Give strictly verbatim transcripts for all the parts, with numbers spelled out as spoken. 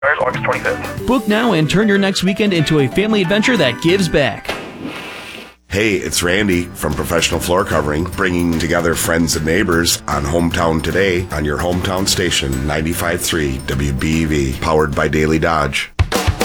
August twenty-fifth. Book now and turn your next weekend into a family adventure that gives back. Hey, it's Randy from Professional Floor Covering, bringing together friends and neighbors on Hometown Today on your hometown station, ninety-five point three W B E V, powered by Daily Dodge.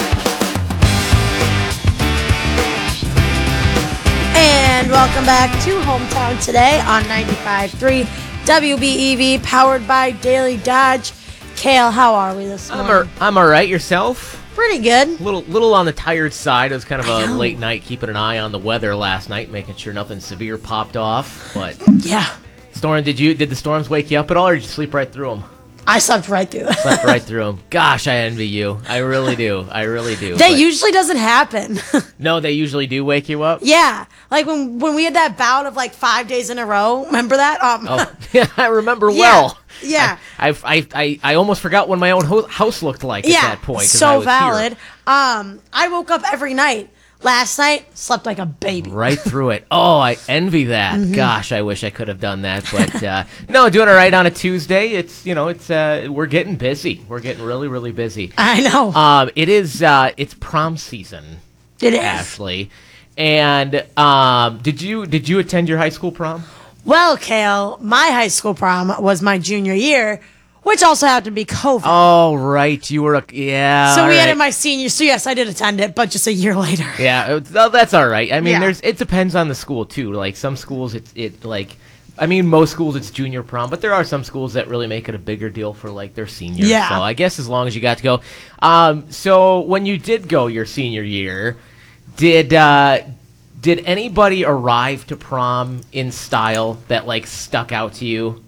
And welcome back to Hometown Today on ninety-five point three W B E V, powered by Daily Dodge. Kale, how are we this morning? I'm, ar- I'm all right. Yourself? Pretty good. Little, little on the tired side. It was kind of a late night, keeping an eye on the weather last night, making sure nothing severe popped off. But yeah, storm. Did you? Did the storms wake you up at all, or did you sleep right through them? I slept right through. Slept right through them. Gosh, I envy you. I really do. I really do. That but usually doesn't happen. no, they usually do wake you up. Yeah, like when when we had that bout of like five days in a row. Remember that? Um, oh, yeah, I remember yeah, well. Yeah. I, I I I almost forgot what my own ho- house looked like yeah, at that point. 'Cause so I was valid. Here. Um, I woke up every night. Last night, slept like a baby. Right through it. Oh, I envy that. Mm-hmm. Gosh, I wish I could have done that. But uh, no, doing all right on a Tuesday. It's you know, it's uh, we're getting busy. We're getting really, really busy. I know. Um, it is. Uh, it's prom season. It is, Ashley. And um, did you did you attend your high school prom? Well, Kale, my high school prom was my junior year, which also happened to be COVID. Oh, right. You were a yeah. So we right. had it my senior. So yes, I did attend it, but just a year later. Yeah, oh, that's all right. I mean, yeah. there's it depends on the school too. Like some schools, it's it like. I mean, most schools it's junior prom, but there are some schools that really make it a bigger deal for like their seniors. Yeah. So I guess as long as you got to go. Um, so when you did go your senior year, did uh, did anybody arrive to prom in style that like stuck out to you?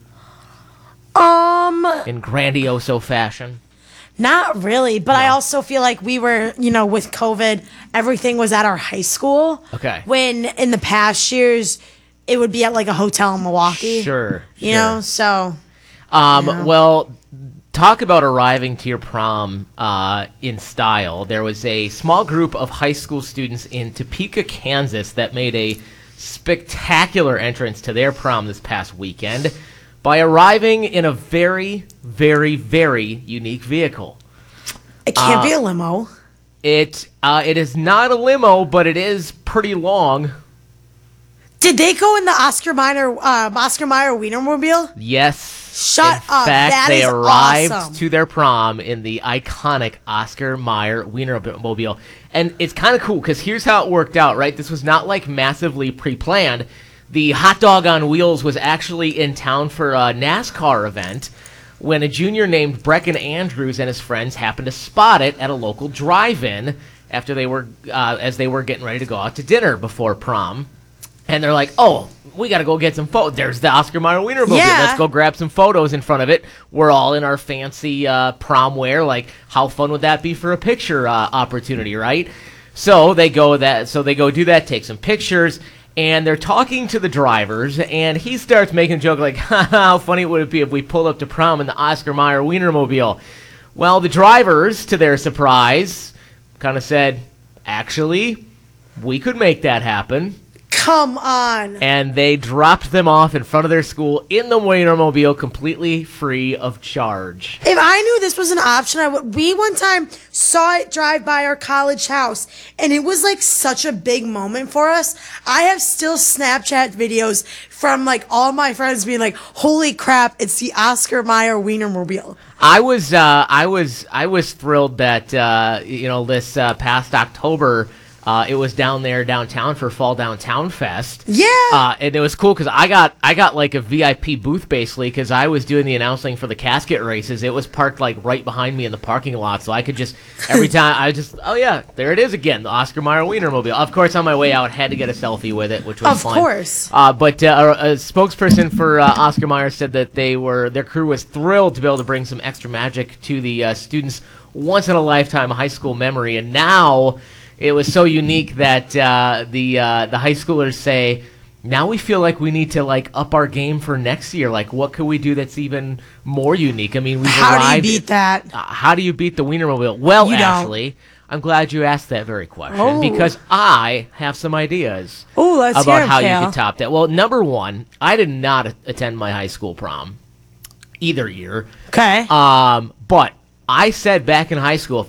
Um, in grandioso fashion? Not really, but no. I also feel like we were, you know, with COVID, everything was at our high school. Okay. When in the past years, it would be at like a hotel in Milwaukee. Sure. You sure. know, so. Um. You know. Well, talk about arriving to your prom uh, in style. There was a small group of high school students in Topeka, Kansas, that made a spectacular entrance to their prom this past weekend by arriving in a very, very, very unique vehicle. It can't uh, be a limo. It uh, it is not a limo, but it is pretty long. Did they go in the Oscar Mayer uh, Oscar Mayer Wienermobile? Yes. Shut in up. fact, That they is arrived awesome. to their prom in the iconic Oscar Mayer Wienermobile. And it's kind of cool because here's how it worked out, right? This was not like massively pre-planned. The Hot Dog on Wheels was actually in town for a NASCAR event when a junior named Brecken Andrews and his friends happened to spot it at a local drive-in after they were uh, as they were getting ready to go out to dinner before prom. And they're like, oh, we got to go get some photos. There's the Oscar Mayer Wienermobile. Yeah. Let's go grab some photos in front of it. We're all in our fancy uh, prom wear. Like, how fun would that be for a picture uh, opportunity, right? So they go that. So they go do that, take some pictures, and they're talking to the drivers. And he starts making a joke like, how funny would it be if we pulled up to prom in the Oscar Mayer Wienermobile? Well, the drivers, to their surprise, kind of said, actually, we could make that happen. Come on. And they dropped them off in front of their school in the Wienermobile completely free of charge. If I knew this was an option, I would. We one time saw it drive by our college house, and it was like such a big moment for us. I have still Snapchat videos from like all my friends being like, holy crap, it's the Oscar Mayer Wienermobile. I was, uh, I was, I was thrilled that, uh, you know, this uh, past October, Uh, it was down there downtown for Fall Downtown Fest. Yeah. Uh, and it was cool because I got I got like a V I P booth basically because I was doing the announcing for the casket races. It was parked like right behind me in the parking lot, so I could just every time I just oh yeah, there it is again, the Oscar Mayer Wienermobile. Of course, on my way out, had to get a selfie with it, which was of fun. Of course. Uh, but uh, a, a spokesperson for uh, Oscar Mayer said that they were their crew was thrilled to be able to bring some extra magic to the uh, students' once in a lifetime high school memory, and now. It was so unique that uh, the uh, the high schoolers say, now we feel like we need to like up our game for next year. Like, what could we do that's even more unique? I mean, we've how arrived. do you beat that? Uh, how do you beat the Wienermobile? Well, you Ashley, don't. I'm glad you asked that very question oh. because I have some ideas Ooh, let's about hear how it, you could top that. Well, number one, I did not attend my high school prom either year. Okay. Um, but I said back in high school,